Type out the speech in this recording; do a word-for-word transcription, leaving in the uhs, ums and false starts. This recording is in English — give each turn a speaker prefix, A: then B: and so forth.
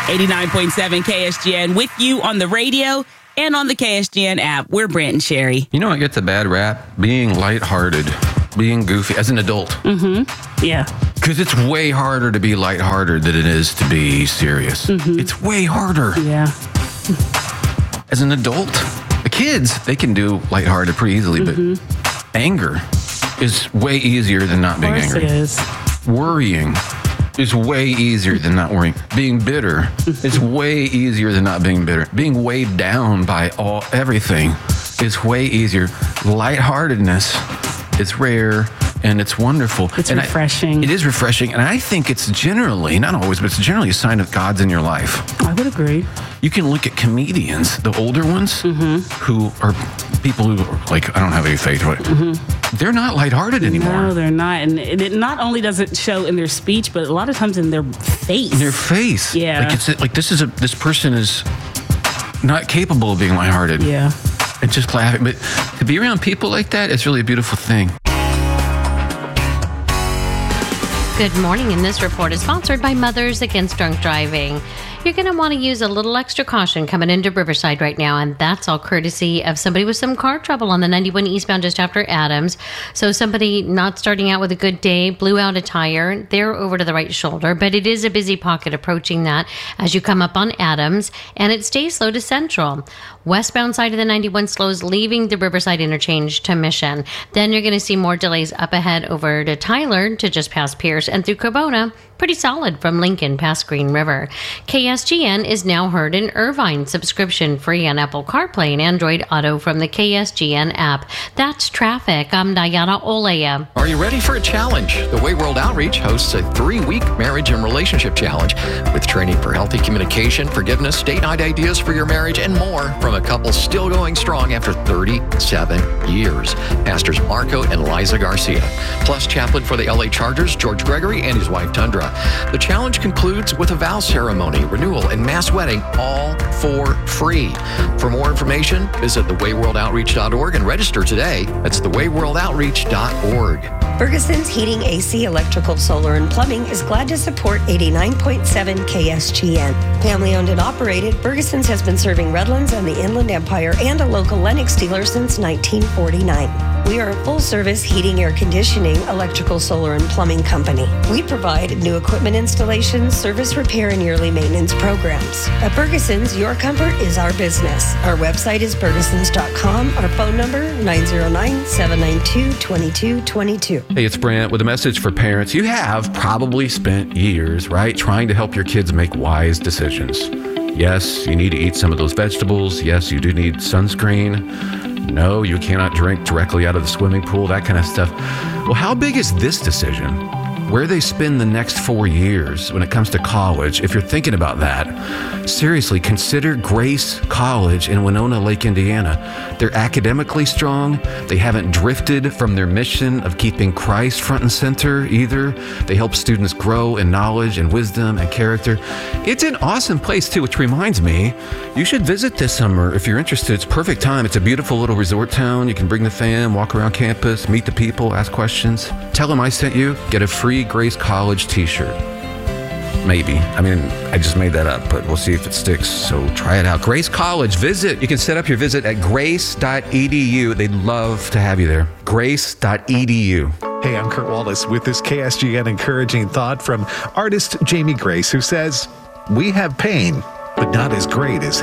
A: eighty-nine point seven K S G N with you on the radio and on the K S G N app. We're Brent and Sherry.
B: You know, I get the bad rap being lighthearted, being goofy as an adult.
A: Mm-hmm. Yeah.
B: Because it's way harder to be lighthearted than it is to be serious. Mm-hmm. It's way harder.
A: Yeah.
B: As an adult, the kids, they can do lighthearted pretty easily, mm-hmm. but anger is way easier than not being angry.
A: Of course it is.
B: Worrying is way easier than not worrying. Being bitter is way easier than not being bitter. Being weighed down by all everything is way easier. Lightheartedness is rare and it's wonderful.
A: It's
B: and
A: refreshing.
B: I, it is refreshing. And I think it's generally, not always, but it's generally a sign of God's in your life.
A: I would agree.
B: You can look at comedians, the older ones, mm-hmm. who are people who are like, I don't have any faith. Mm-hmm. They're not lighthearted anymore.
A: No, they're not. And it not only does it show in their speech, but a lot of times in their face.
B: In their face.
A: Yeah.
B: Like, it's like this is a, this person is not capable of being lighthearted.
A: Yeah.
B: And just laughing. But to be around people like that, it's really a beautiful thing.
C: Good morning, and this report is sponsored by Mothers Against Drunk Driving. You're going to want to use a little extra caution coming into Riverside right now, and that's all courtesy of somebody with some car trouble on the ninety-one eastbound just after Adams. So somebody not starting out with a good day, blew out a tire. They're over to the right shoulder, but it is a busy pocket approaching that as you come up on Adams, and it stays slow to Central. Westbound side of the ninety-one slows leaving the Riverside interchange to Mission. Then you're going to see more delays up ahead over to Tyler to just past Pierce and through Corona. Pretty solid from Lincoln past Green River. K S G N is now heard in Irvine, subscription free on Apple CarPlay and Android Auto from the K S G N app. That's traffic. I'm Diana Olea.
D: Are you ready for a challenge? The Way World Outreach hosts a three-week marriage and relationship challenge with training for healthy communication, forgiveness, date night ideas for your marriage, and more from a couple still going strong after thirty-seven years. Pastors Marco and Liza Garcia, plus chaplain for the L A Chargers, George Gregory, and his wife Tundra. The challenge concludes with a vow ceremony, renewal, and mass wedding, all for free. For more information, visit the way world outreach dot org and register today. That's the way world outreach dot org.
E: Ferguson's Heating, A C, Electrical, Solar, and Plumbing is glad to support eighty-nine point seven K S G N. Family owned and operated, Ferguson's has been serving Redlands and the Inland Empire and a local Lennox dealer since nineteen forty-nine. We are a full-service heating, air conditioning, electrical, solar, and plumbing company. We provide new equipment installations, service repair, and yearly maintenance programs. At Ferguson's, your comfort is our business. Our website is fergusons dot com. Our phone number, nine zero nine, seven nine two, two two two two.
B: Hey, it's Brent with a message for parents. You have probably spent years, right, trying to help your kids make wise decisions. Yes, you need to eat some of those vegetables. Yes, you do need sunscreen. No, you cannot drink directly out of the swimming pool, that kind of stuff. Well, how big is this decision? Where they spend the next four years when it comes to college, if you're thinking about that, seriously, consider Grace College in Winona Lake, Indiana. They're academically strong. They haven't drifted from their mission of keeping Christ front and center either. They help students grow in knowledge and wisdom and character. It's an awesome place too, which reminds me, you should visit this summer if you're interested. It's perfect time. It's a beautiful little resort town. You can bring the fam, walk around campus, meet the people, ask questions. Tell them I sent you. Get a free Grace College t-shirt. Maybe. I mean, I just made that up, but we'll see if it sticks. So try it out. Grace College, visit. You can set up your visit at grace dot e d u. They'd love to have you there. grace dot e d u.
F: Hey, I'm Kurt Wallace with this K S G N encouraging thought from artist Jamie Grace, who says, "We have pain, but not as great as